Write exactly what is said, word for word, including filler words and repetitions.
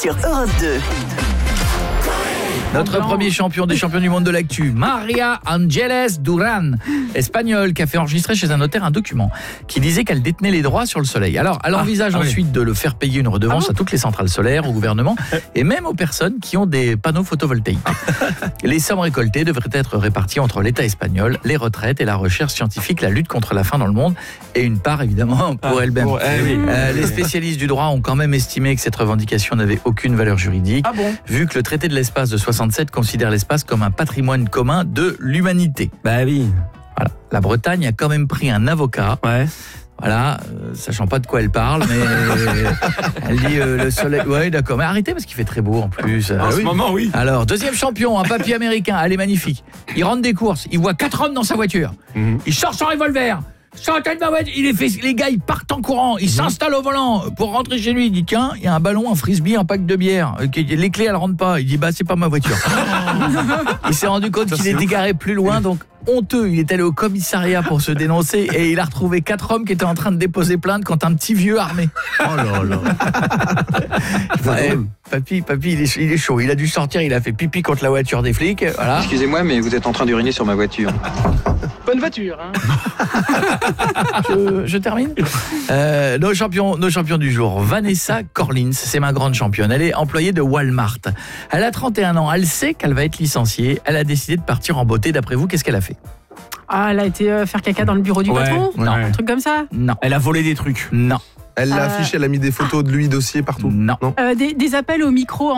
sur Europe deux. Notre premier champion des champions du monde de l'actu, María Ángeles Durán, espagnole, qui a fait enregistrer chez un notaire un document qui disait qu'elle détenait les droits sur le soleil. Alors, elle envisage ah, ah ensuite oui. de le faire payer une redevance ah bon à toutes les centrales solaires, au gouvernement et même aux personnes qui ont des panneaux photovoltaïques. Les sommes récoltées devraient être réparties entre l'État espagnol, les retraites et la recherche scientifique, la lutte contre la faim dans le monde et une part évidemment pour ah, elle-même. Bon, eh oui. euh, les spécialistes du droit ont quand même estimé que cette revendication n'avait aucune valeur juridique, ah bon vu que le traité de l'espace de soixante-sept considère l'espace comme un patrimoine commun de l'humanité. Bah oui. Voilà. La Bretagne a quand même pris un avocat. Ouais. Voilà, euh, sachant pas de quoi elle parle, mais elle dit euh, le soleil. Ouais, d'accord. Mais arrêtez parce qu'il fait très beau en plus. En euh, ce oui. moment, oui. Alors, deuxième champion, un papy américain. Elle est magnifique. Il rentre des courses. Il voit quatre hommes dans sa voiture. Mm-hmm. Il sort son revolver. Sortez de ma voiture. Il est fait, les gars, ils partent en courant. Ils mmh. s'installent au volant pour rentrer chez lui. Il dit tiens, il y a un ballon, un frisbee, un pack de bière. Les clés, elles rentrent pas. Il dit bah c'est pas ma voiture. Il s'est rendu compte Ça, qu'il était garé plus loin, donc honteux. Il est allé au commissariat pour se dénoncer et il a retrouvé quatre hommes qui étaient en train de déposer plainte contre un petit vieux armé. Oh là là. Ouais, papy, papy, il est, il est chaud. Il a dû sortir. Il a fait pipi contre la voiture des flics. Voilà. Excusez-moi, mais vous êtes en train d'uriner sur ma voiture. Bonne voiture, hein. je, je termine. Euh, nos champions, nos champions du jour. Vanessa Corlins, c'est ma grande championne. Elle est employée de Walmart. Elle a trente et un ans. Elle sait qu'elle va être licenciée. Elle a décidé de partir en beauté. D'après vous, qu'est-ce qu'elle a fait ? Ah, elle a été euh, faire caca dans le bureau du ouais, patron ? Ouais. Non, un truc comme ça ? Non. Elle a volé des trucs ? Non. Elle l'a Euh... affiché, elle a mis des photos de lui dossier partout ? Non. non euh, des, des appels au micro